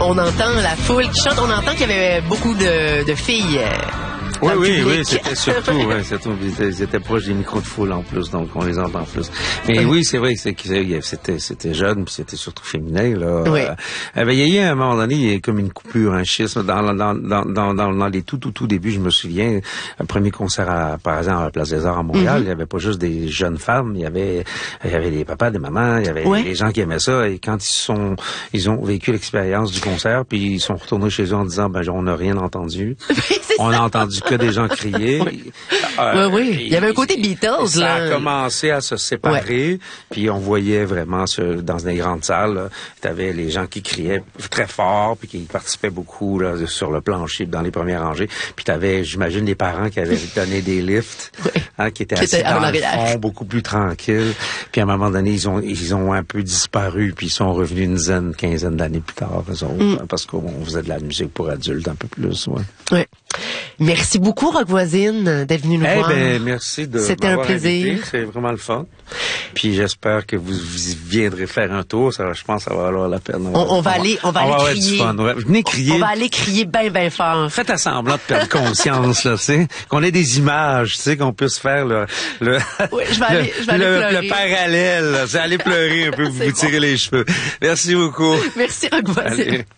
on entend la foule qui chante. On entend qu'il y avait beaucoup de filles. Oui, c'était surtout, ils étaient proches des micros de foule en plus, donc on les entend plus. Mais oui, c'est vrai, c'était jeune, puis c'était surtout féminin, là. Oui. Il y a eu à un moment donné, il y a comme une coupure, un schisme dans les tout débuts, je me souviens, le premier concert par exemple à la Place des Arts à Montréal, il y avait pas juste des jeunes femmes, il y avait des papas, des mamans, il y avait des gens qui aimaient ça, et quand ils ont vécu l'expérience du concert, puis ils sont retournés chez eux en disant, on n'a rien entendu. On a entendu que des gens crier. Oui. Il y avait un côté Beatles, ça là. a commencé à se séparer, puis on voyait vraiment dans des grandes salles, t'avais les gens qui criaient très fort, puis qui participaient beaucoup là, sur le plancher, dans les premières rangées. Puis t'avais, j'imagine, les parents qui avaient donné des lifts, qui étaient assis dans le fond, beaucoup plus tranquilles. Puis à un moment donné, ils ont un peu disparu, puis ils sont revenus une dizaine, quinzaine d'années plus tard, eux autres, parce qu'on faisait de la musique pour adultes un peu plus. Oui. Merci beaucoup, Rock Voisine, d'être venu nous voir. Merci de C'était un plaisir. Invité. C'est vraiment le fun. Puis j'espère que vous viendrez faire un tour. Ça, je pense que ça va valoir la peine. On va aller crier. Venez crier. On va aller crier bien fort. Faites à semblant de perdre conscience, là, tu sais. Qu'on ait des images, tu sais, qu'on puisse faire oui, je vais aller pleurer. Le parallèle, c'est aller pleurer un peu, vous tirer les cheveux. Merci beaucoup. Merci, Rock Voisine. Allez.